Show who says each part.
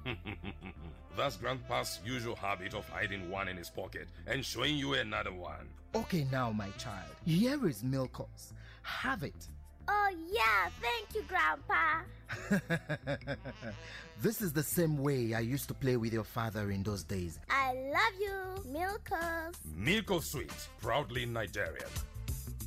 Speaker 1: That's Grandpa's usual habit of hiding one in his pocket and showing you another one.
Speaker 2: Okay now, my child. Here is Milkos. Have it.
Speaker 3: Oh yeah, thank you, Grandpa.
Speaker 2: This is the same way I used to play with your father in those days.
Speaker 3: I love you, Milkos.
Speaker 1: Milko Sweet, proudly Nigerian.